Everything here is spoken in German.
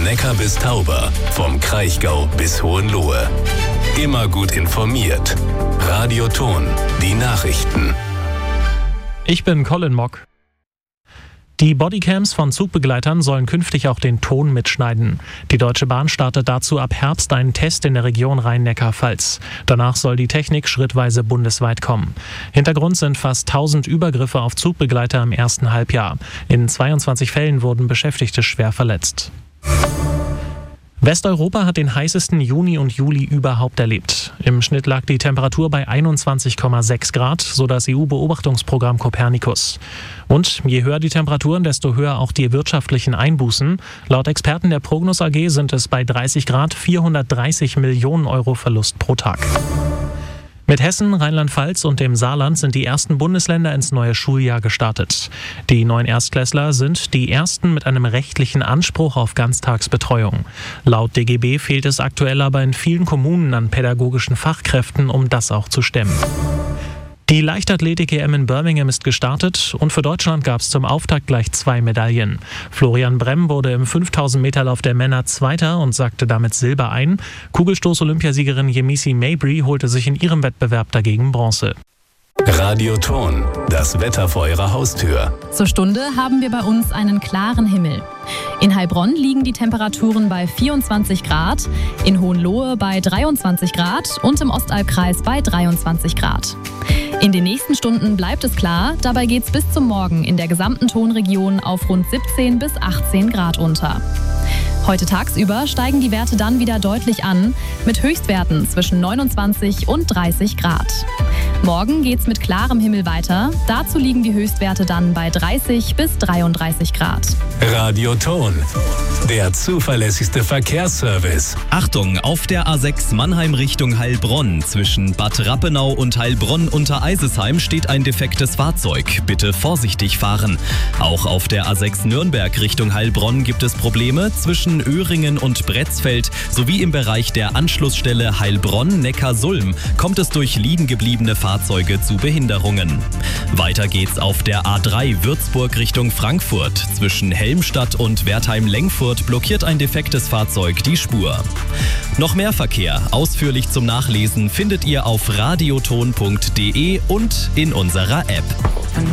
Neckar bis Tauber, vom Kraichgau bis Hohenlohe. Immer gut informiert. Radio Thon, die Nachrichten. Ich bin Colin Mock. Die Bodycams von Zugbegleitern sollen künftig auch den Ton mitschneiden. Die Deutsche Bahn startet dazu ab Herbst einen Test in der Region Rhein-Neckar-Pfalz. Danach soll die Technik schrittweise bundesweit kommen. Hintergrund sind fast 1000 Übergriffe auf Zugbegleiter im ersten Halbjahr. In 22 Fällen wurden Beschäftigte schwer verletzt. Westeuropa hat den heißesten Juni und Juli überhaupt erlebt. Im Schnitt lag die Temperatur bei 21,6 Grad, so das EU-Beobachtungsprogramm Copernicus. Und je höher die Temperaturen, desto höher auch die wirtschaftlichen Einbußen. Laut Experten der Prognos AG sind es bei 30 Grad 430 Millionen Euro Verlust pro Tag. Mit Hessen, Rheinland-Pfalz und dem Saarland sind die ersten Bundesländer ins neue Schuljahr gestartet. Die neuen Erstklässler sind die ersten mit einem rechtlichen Anspruch auf Ganztagsbetreuung. Laut DGB fehlt es aktuell aber in vielen Kommunen an pädagogischen Fachkräften, um das auch zu stemmen. Die Leichtathletik-EM in Birmingham ist gestartet und für Deutschland gab es zum Auftakt gleich 2 Medaillen. Florian Bremm wurde im 5000-Meter-Lauf der Männer Zweiter und sackte damit Silber ein. Kugelstoß-Olympiasiegerin Yemisi Mabry holte sich in ihrem Wettbewerb dagegen Bronze. Radio Thon, das Wetter vor Ihrer Haustür. Zur Stunde haben wir bei uns einen klaren Himmel. In Heilbronn liegen die Temperaturen bei 24 Grad, in Hohenlohe bei 23 Grad und im Ostalbkreis bei 23 Grad. In den nächsten Stunden bleibt es klar, dabei geht es bis zum Morgen in der gesamten Thonregion auf rund 17 bis 18 Grad unter. Heute tagsüber steigen die Werte dann wieder deutlich an, mit Höchstwerten zwischen 29 und 30 Grad. Morgen geht's mit klarem Himmel weiter. Dazu liegen die Höchstwerte dann bei 30 bis 33 Grad. Radio Thon, der zuverlässigste Verkehrsservice. Achtung, auf der A6 Mannheim Richtung Heilbronn zwischen Bad Rappenau und Heilbronn unter Eisesheim steht ein defektes Fahrzeug. Bitte vorsichtig fahren. Auch auf der A6 Nürnberg Richtung Heilbronn gibt es Probleme zwischen Öhringen und Bretzfeld sowie im Bereich der Anschlussstelle Heilbronn-Neckarsulm kommt es durch liegen gebliebene Fahrzeuge zu Behinderungen. Weiter geht's auf der A3 Würzburg Richtung Frankfurt. Zwischen Helmstadt und Wertheim-Lengfurt blockiert ein defektes Fahrzeug die Spur. Noch mehr Verkehr, ausführlich zum Nachlesen, findet ihr auf radiothon.de und in unserer App.